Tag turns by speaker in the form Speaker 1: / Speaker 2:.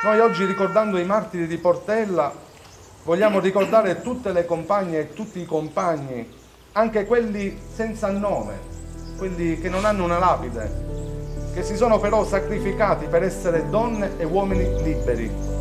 Speaker 1: Noi oggi, ricordando i martiri di Portella, vogliamo ricordare tutte le compagne e tutti i compagni, anche quelli senza nome, quelli che non hanno una lapide, che si sono però sacrificati per essere donne e uomini liberi.